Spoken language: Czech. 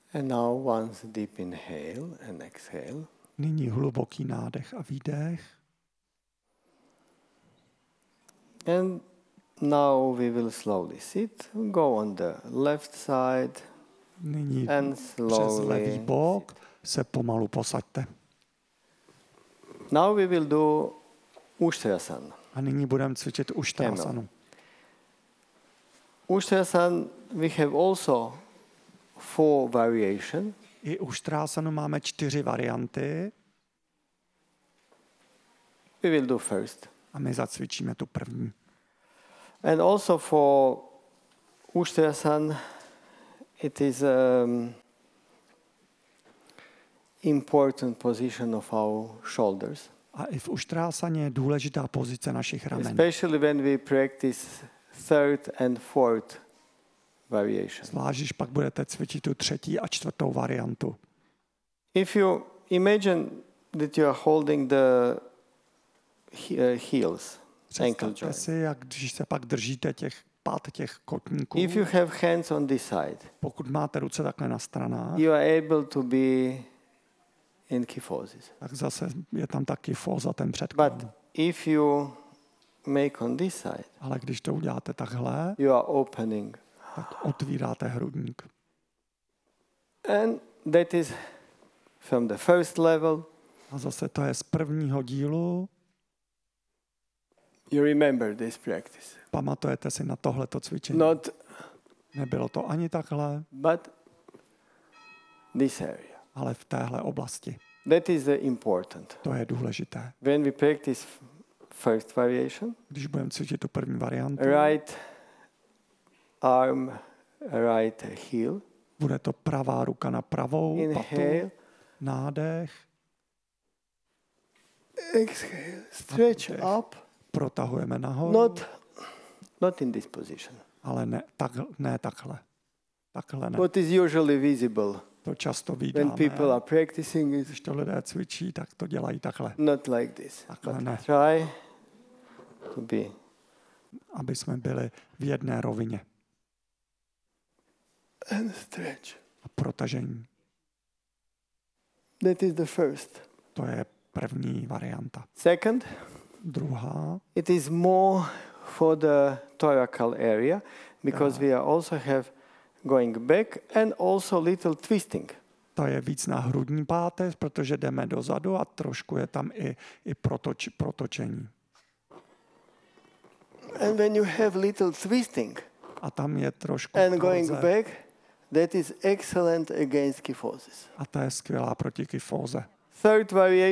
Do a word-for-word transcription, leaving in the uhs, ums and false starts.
And now once deep inhale and exhale. Nyní hluboký nádech a výdech. And now we will slowly sit. Go on the left side. Nyní And přes slowly levý bok se pomalu posaďte. Now we will do Ustrasana. A nyní budeme cvičit Uštrasanu. Ustrasana, we have also four variations. I Uštrasanu máme čtyři varianty. We will do first. A my zacvičíme tu první. And also for Ustrasana, it is um, important position of our shoulders. A i v Uštrásaně je důležitá pozice našich ramen. Especially when we practice third and fourth variation. Zvlášť, když pak budete cvičit tu třetí a čtvrtou variantu. If you imagine that you are holding the heels, ankle Představte joint. si, jak když se pak držíte těch pát těch kotníků. If you have hands on this side, Pokud máte ruce takhle na stranách, you are able to be in kyphosis. tak zase je tam taky kyfóza, ten předklon. But if you make on this side, Ale když to uděláte takhle, you are opening. tak otvíráte hrudník. And that is from the first level. A zase to je z prvního dílu. You remember this practice. Pamatujete si na tohleto cvičení. Not, Nebylo to ani takhle, but this area. ale v téhle oblasti. That is the important. To je důležité. When we practice first variation, Když budeme cvičit tu první variantu, right arm, right heel. bude to pravá ruka na pravou Inhale. patu, nádech, Exhale. Stretch Dech. up. protahujeme nahoru, Not, not in this position. ale ne, tak, ne takhle. Takhle ne. What is usually visible To často when vídáme. people are practicing is Když to lidé cvičí, tak to dělají takhle. not like this. Takhle But ne. try to be. Aby jsme byli v jedné rovině. And stretch. A protažení. That is the first. To je první varianta. Second, Druhá, it is more for the thoracal area because we are also have going back and also little twisting. to je víc na hrudní páteř, protože jdeme dozadu a trošku je tam i, i protoč, protočení. And when you have little twisting A tam je trošku and going torze. back, that is excellent against kyphosis. A to je skvělá proti kyfóze. Third variation.